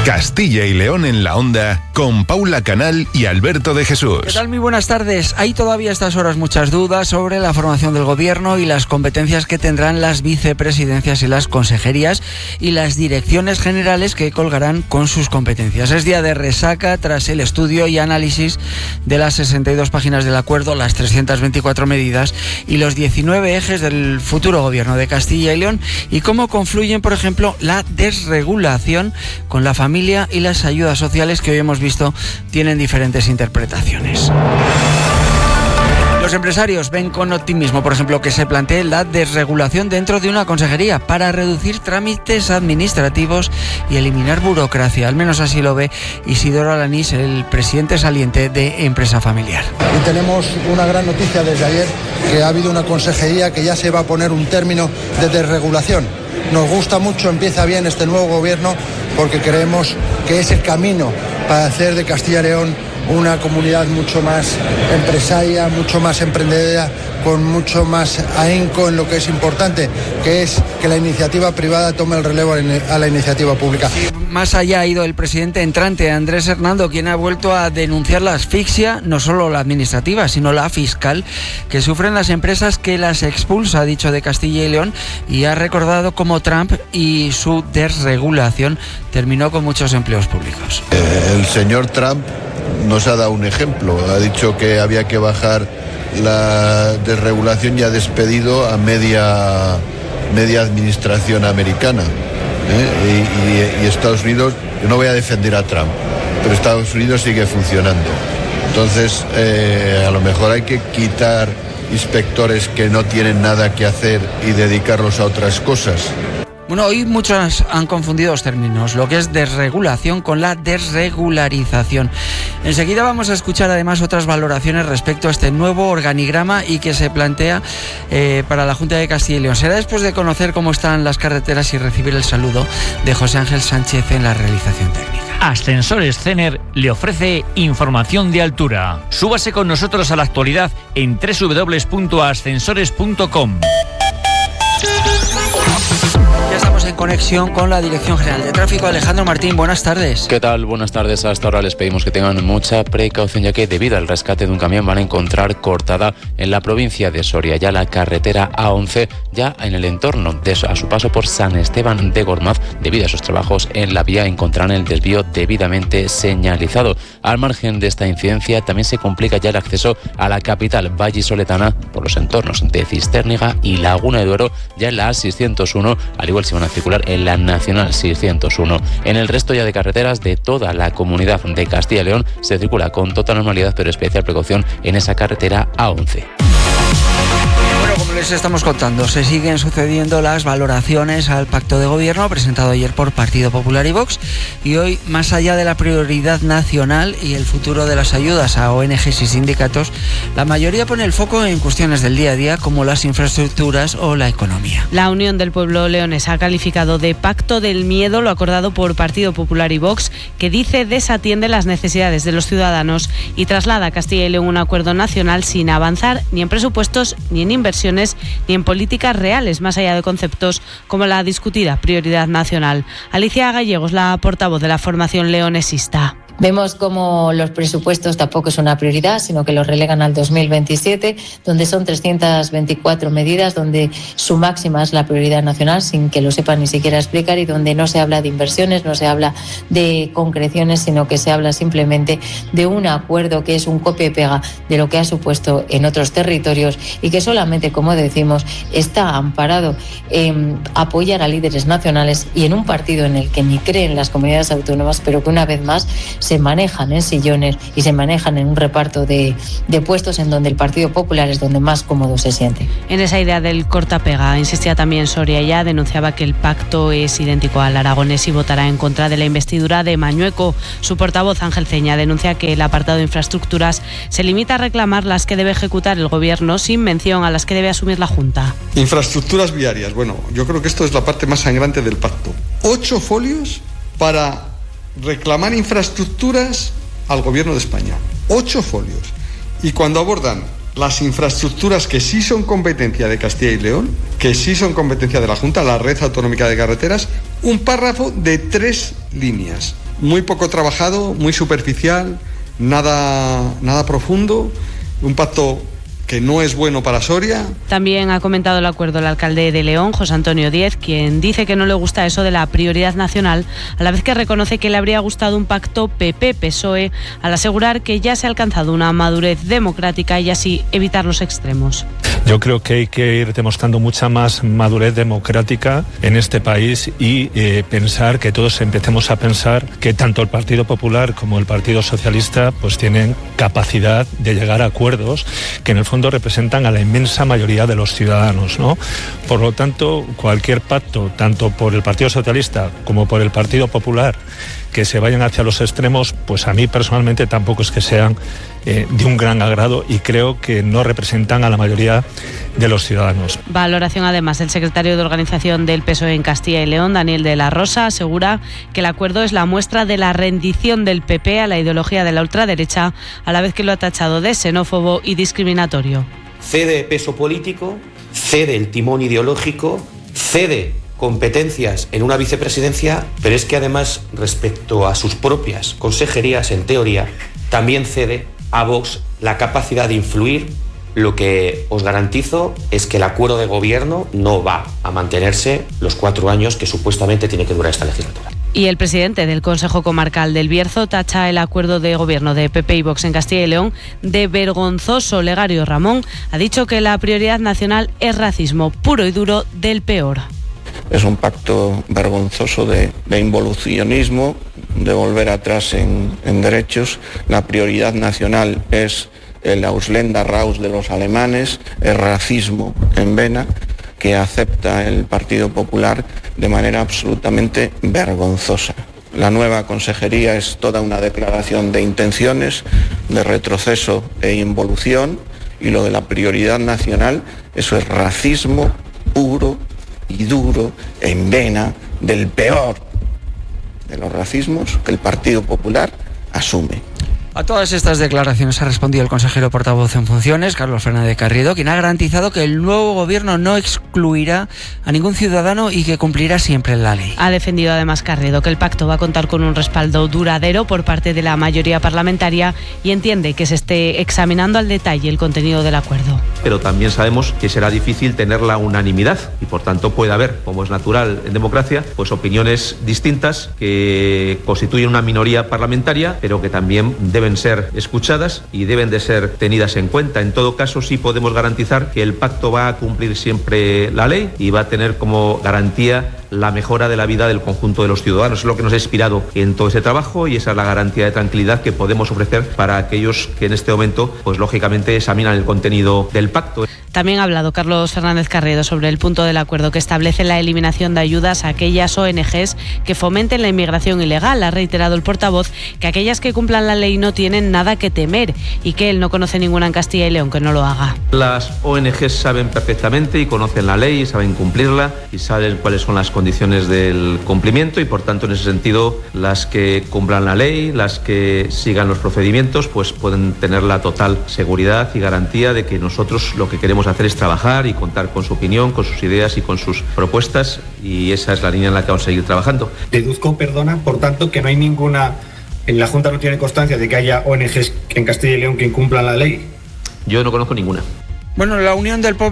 Castilla y León en la Onda, con Paula Canal y Alberto de Jesús. ¿Qué tal? Muy buenas tardes. Hay todavía a estas horas muchas dudas sobre la formación del gobierno y las competencias que tendrán las vicepresidencias y las consejerías y las direcciones generales que colgarán con sus competencias. Es día de resaca tras el estudio y análisis de las 62 páginas del acuerdo, las 324 medidas y los 19 ejes del futuro gobierno de Castilla y León y cómo confluyen, por ejemplo, la desregulación con la familia y las ayudas sociales que hoy hemos visto tienen diferentes interpretaciones. Los empresarios ven con optimismo, por ejemplo, que se plantee la desregulación dentro de una consejería para reducir trámites administrativos y eliminar burocracia. Al menos así lo ve Isidoro Alanís, el presidente saliente de Empresa Familiar. Y tenemos una gran noticia desde ayer, que ha habido una consejería que ya se va a poner un término de desregulación. Nos gusta mucho, empieza bien este nuevo gobierno, porque creemos que es el camino para hacer de Castilla y León una comunidad mucho más empresaria, mucho más emprendedora, con mucho más ahínco en lo que es importante, que es que la iniciativa privada tome el relevo a la iniciativa pública. Más allá ha ido el presidente entrante, Andrés Hernando, quien ha vuelto a denunciar la asfixia, no solo la administrativa, sino la fiscal, que sufren las empresas que las expulsa, ha dicho, de Castilla y León, y ha recordado cómo Trump y su desregulación terminó con muchos empleos públicos. El señor Trump nos ha dado un ejemplo, ha dicho que había que bajar la desregulación y ha despedido a media administración americana. Y Estados Unidos, yo no voy a defender a Trump, pero Estados Unidos sigue funcionando. Entonces, a lo mejor hay que quitar inspectores que no tienen nada que hacer y dedicarlos a otras cosas. Bueno, hoy muchos han confundido los términos, lo que es desregulación con la desregularización. Enseguida vamos a escuchar además otras valoraciones respecto a este nuevo organigrama y que se plantea para la Junta de Castilla y León. Será después de conocer cómo están las carreteras y recibir el saludo de José Ángel Sánchez en la realización técnica. Ascensores Cener le ofrece información de altura. Súbase con nosotros a la actualidad en www.ascensores.com. Ya estamos en conexión con la Dirección General de Tráfico. Alejandro Martín, buenas tardes. ¿Qué tal? Buenas tardes. Hasta ahora les pedimos que tengan mucha precaución, ya que debido al rescate de un camión van a encontrar cortada en la provincia de Soria ya la carretera A11, ya en el entorno a su paso por San Esteban de Gormaz. Debido a sus trabajos en la vía encontrarán el desvío debidamente señalizado. Al margen de esta incidencia también se complica ya el acceso a la capital vallisoletana por los entornos de Cistérniga y Laguna de Duero, ya en la A601, al igual se van a circular en la Nacional 601. En el resto ya de carreteras de toda la comunidad de Castilla y León se circula con total normalidad, pero especial precaución en esa carretera A11. Bueno, como les estamos contando, se siguen sucediendo las valoraciones al pacto de gobierno presentado ayer por Partido Popular y Vox, y hoy, más allá de la prioridad nacional y el futuro de las ayudas a ONGs y sindicatos, la mayoría pone el foco en cuestiones del día a día como las infraestructuras o la economía. La Unión del Pueblo leonés ha calificado de pacto del miedo lo acordado por Partido Popular y Vox, que dice desatiende las necesidades de los ciudadanos y traslada a Castilla y León un acuerdo nacional sin avanzar ni en presupuestos ni en inversiones ni en políticas reales, más allá de conceptos como la discutida prioridad nacional. Alicia Gallegos, la portavoz de la formación leonesista. Vemos como los presupuestos tampoco es una prioridad, sino que los relegan al 2027, donde son 324 medidas, donde su máxima es la prioridad nacional, sin que lo sepan ni siquiera explicar, y donde no se habla de inversiones, no se habla de concreciones, sino que se habla simplemente de un acuerdo que es un copia y pega de lo que ha supuesto en otros territorios y que solamente, como decimos, está amparado en apoyar a líderes nacionales y en un partido en el que ni creen las comunidades autónomas, pero que una vez más se manejan en sillones y se manejan en un reparto de puestos en donde el Partido Popular es donde más cómodo se siente. En esa idea del corta-pega insistía también Soria. Ya denunciaba que el pacto es idéntico al aragonés y votará en contra de la investidura de Mañueco. Su portavoz, Ángel Ceña, denuncia que el apartado de infraestructuras se limita a reclamar las que debe ejecutar el Gobierno sin mención a las que debe asumir la Junta. Infraestructuras viarias. Bueno, yo creo que esto es la parte más sangrante del pacto. 8 folios para reclamar infraestructuras al Gobierno de España. 8 folios. Y cuando abordan las infraestructuras que sí son competencia de Castilla y León, que sí son competencia de la Junta, la Red Autonómica de Carreteras, un párrafo de 3 líneas. muy poco trabajado, muy superficial, nada profundo, un pacto que no es bueno para Soria. También ha comentado el acuerdo el alcalde de León, José Antonio Díez, quien dice que no le gusta eso de la prioridad nacional, a la vez que reconoce que le habría gustado un pacto PP-PSOE, al asegurar que ya se ha alcanzado una madurez democrática y así evitar los extremos. Yo creo que hay que ir demostrando mucha más madurez democrática en este país y pensar que todos empecemos a pensar que tanto el Partido Popular como el Partido Socialista pues tienen capacidad de llegar a acuerdos que en el fondo representan a la inmensa mayoría de los ciudadanos, ¿no? Por lo tanto, cualquier pacto, tanto por el Partido Socialista como por el Partido Popular, que se vayan hacia los extremos, pues a mí personalmente tampoco es que sean de un gran agrado y creo que no representan a la mayoría de los ciudadanos. Valoración además del secretario de organización del PSOE en Castilla y León, Daniel de la Rosa, asegura que el acuerdo es la muestra de la rendición del PP a la ideología de la ultraderecha, a la vez que lo ha tachado de xenófobo y discriminatorio. Cede peso político, cede el timón ideológico, cede competencias en una vicepresidencia, pero es que además respecto a sus propias consejerías, en teoría, también cede a Vox la capacidad de influir. Lo que os garantizo es que el acuerdo de gobierno no va a mantenerse los 4 años que supuestamente tiene que durar esta legislatura. Y el presidente del Consejo Comarcal del Bierzo tacha el acuerdo de gobierno de PP y Vox en Castilla y León de vergonzoso. Legario Ramón ha dicho que la prioridad nacional es racismo puro y duro del peor. Es un pacto vergonzoso de involucionismo, de volver atrás en derechos. La prioridad nacional es el Ausländerraus de los alemanes, el racismo en vena que acepta el Partido Popular de manera absolutamente vergonzosa. La nueva consejería es toda una declaración de intenciones, de retroceso e involución, y lo de la prioridad nacional, eso es racismo puro y duro, en vena, del peor de los racismos que el Partido Popular asume. A todas estas declaraciones ha respondido el consejero portavoz en funciones, Carlos Fernández Carriedo, quien ha garantizado que el nuevo gobierno no excluirá a ningún ciudadano y que cumplirá siempre la ley. Ha defendido además Carriedo que el pacto va a contar con un respaldo duradero por parte de la mayoría parlamentaria y entiende que se esté examinando al detalle el contenido del acuerdo. Pero también sabemos que será difícil tener la unanimidad y por tanto puede haber, como es natural en democracia, pues opiniones distintas que constituyen una minoría parlamentaria, pero que también deben ser escuchadas y deben de ser tenidas en cuenta. En todo caso, sí podemos garantizar que el pacto va a cumplir siempre la ley y va a tener como garantía la mejora de la vida del conjunto de los ciudadanos. Es lo que nos ha inspirado en todo ese trabajo y esa es la garantía de tranquilidad que podemos ofrecer para aquellos que en este momento, pues lógicamente, examinan el contenido del pacto. También ha hablado Carlos Fernández Carriedo sobre el punto del acuerdo que establece la eliminación de ayudas a aquellas ONGs que fomenten la inmigración ilegal. Ha reiterado el portavoz que aquellas que cumplan la ley no tienen nada que temer y que él no conoce ninguna en Castilla y León que no lo haga. Las ONGs saben perfectamente y conocen la ley, saben cumplirla y saben cuáles son las condiciones del cumplimiento y por tanto en ese sentido las que cumplan la ley, las que sigan los procedimientos, pues pueden tener la total seguridad y garantía de que nosotros lo que queremos hacer es trabajar y contar con su opinión, con sus ideas y con sus propuestas y esa es la línea en la que vamos a seguir trabajando. Deduzco, perdona, por tanto, que no hay ninguna, en la Junta no tiene constancia de que haya ONGs en Castilla y León que incumplan la ley. Yo no conozco ninguna. Bueno, la Unión del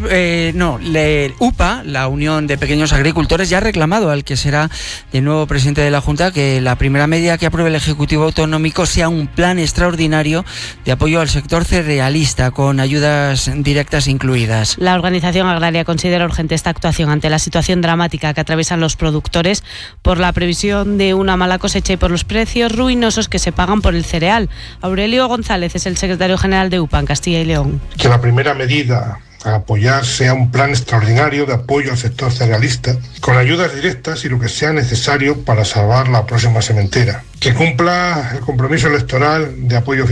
UPA, la Unión de Pequeños Agricultores, ya ha reclamado al que será de nuevo presidente de la Junta que la primera medida que apruebe el Ejecutivo Autonómico sea un plan extraordinario de apoyo al sector cerealista, con ayudas directas incluidas. La organización agraria considera urgente esta actuación ante la situación dramática que atraviesan los productores por la previsión de una mala cosecha y por los precios ruinosos que se pagan por el cereal. Aurelio González es el secretario general de UPA en Castilla y León. Que la primera medida a apoyar sea un plan extraordinario de apoyo al sector cerealista, con ayudas directas y lo que sea necesario para salvar la próxima sementera. Que cumpla el compromiso electoral de apoyo